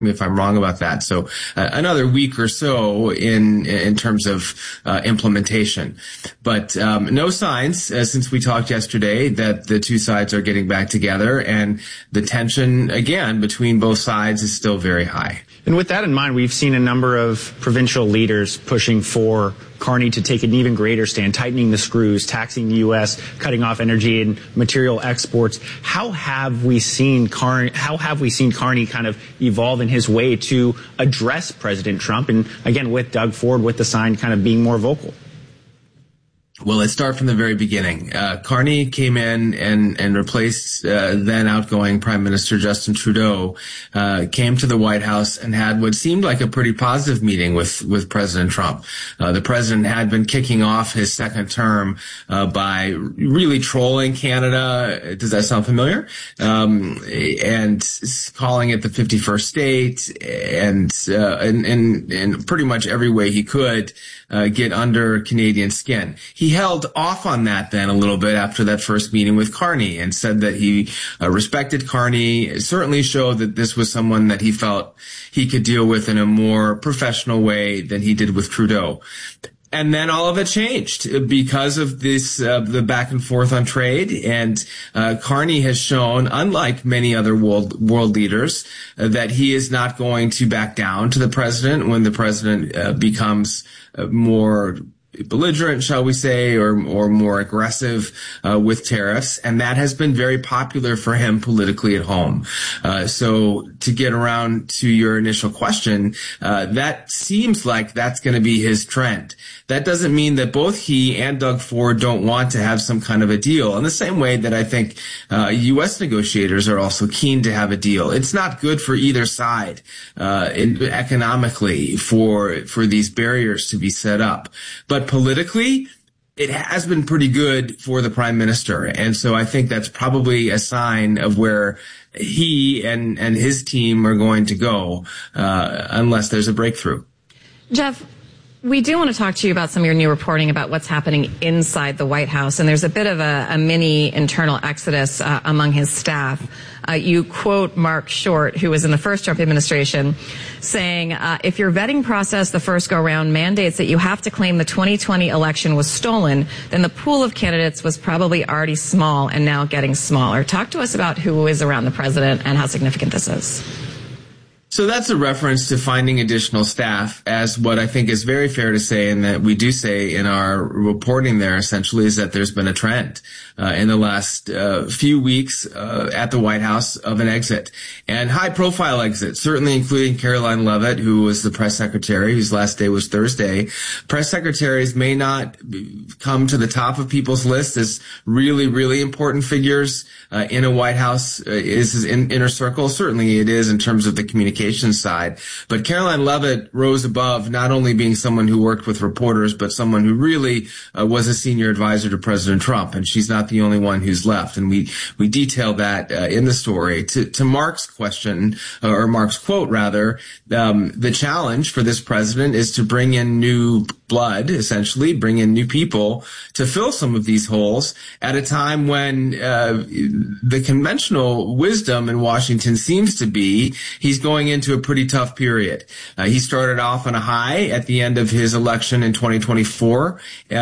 me if I'm wrong about that. So another week or so in terms of implementation. But no signs since we talked yesterday that the two sides are getting back together, and the tension, again, between both sides is still very high. And with that in mind, we've seen a number of provincial leaders pushing for Carney to take an even greater stand, tightening the screws, taxing the U.S., cutting off energy and material exports. How have we seen Carney kind of evolve in his way to address President Trump? And again, with Doug Ford, with the sign kind of being more vocal. Well, let's start from the very beginning. Carney came in and replaced then outgoing Prime Minister Justin Trudeau, came to the White House and had what seemed like a pretty positive meeting with President Trump. The president had been kicking off his second term by really trolling Canada. Does that sound familiar? And calling it the 51st state, and pretty much every way he could get under Canadian skin. He held off on that then a little bit after that first meeting with Carney and said that he respected Carney, certainly showed that this was someone that he felt he could deal with in a more professional way than he did with Trudeau. And then all of it changed because of this, the back and forth on trade. And Carney has shown, unlike many other world leaders, that he is not going to back down to the president when the president becomes more belligerent, shall we say, or more aggressive with tariffs, and that has been very popular for him politically at home. So to get around to your initial question, that seems like that's going to be his trend. That doesn't mean that both he and Doug Ford don't want to have some kind of a deal, in the same way that I think U.S. negotiators are also keen to have a deal. It's not good for either side economically for these barriers to be set up. But politically, it has been pretty good for the Prime Minister. And so I think that's probably a sign of where he and his team are going to go unless there's a breakthrough. Jeff, we do want to talk to you about some of your new reporting about what's happening inside the White House. And there's a bit of a mini internal exodus among his staff. You quote Mark Short, who was in the first Trump administration, saying, if your vetting process the first go-round mandates that you have to claim the 2020 election was stolen, then the pool of candidates was probably already small and now getting smaller. Talk to us about who is around the president and how significant this is. So that's a reference to finding additional staff, as what I think is very fair to say, and that we do say in our reporting there essentially, is that there's been a trend in the last few weeks at the White House of an exit, and high-profile exit, certainly including Caroline Leavitt, who was the press secretary, whose last day was Thursday. Press secretaries may not come to the top of people's lists as really, really important figures in a White House is in inner circle. Certainly it is in terms of the communication side. But Caroline Leavitt rose above not only being someone who worked with reporters, but someone who really was a senior advisor to President Trump. And she's not the only one who's left. And we detail that in the story. To Mark's question, or Mark's quote rather, the challenge for this president is to bring in new blood, essentially, bring in new people to fill some of these holes at a time when the conventional wisdom in Washington seems to be he's going into a pretty tough period. He started off on a high at the end of his election in 2024.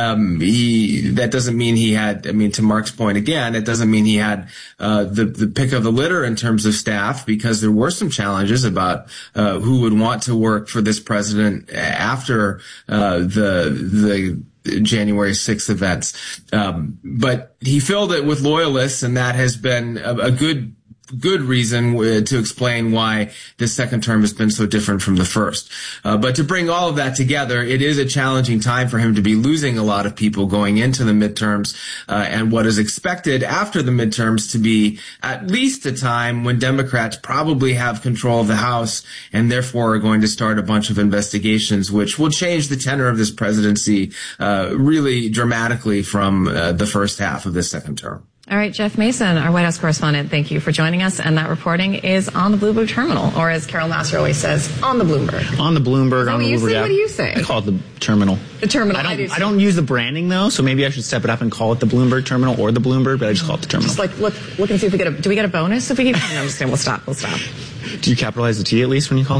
That doesn't mean he had, to Mark's point again, it doesn't mean he had the pick of the litter in terms of staff, because there were some challenges about who would want to work for this president after the January 6th events. But he filled it with loyalists, and that has been a good reason to explain why this second term has been so different from the first. But to bring all of that together, it is a challenging time for him to be losing a lot of people going into the midterms, and what is expected after the midterms to be at least a time when Democrats probably have control of the House and therefore are going to start a bunch of investigations, which will change the tenor of this presidency really dramatically from the first half of this second term. All right, Jeff Mason, our White House correspondent, thank you for joining us. And that reporting is on the Bloomberg terminal, or as Carol Nassar always says, on the Bloomberg. On the Bloomberg, on the Bloomberg app. What do you say? I call it the terminal. The terminal. I don't use the branding, though, so maybe I should step it up and call it the Bloomberg terminal or the Bloomberg, but I just call it the terminal. Just look and see if we get do we get a bonus if we keep? No, I'm just kidding. We'll stop. Do you capitalize the T at least when you call